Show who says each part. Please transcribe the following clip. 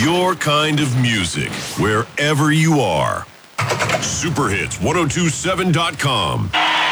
Speaker 1: your kind of music, wherever you are. Superhits1027.com.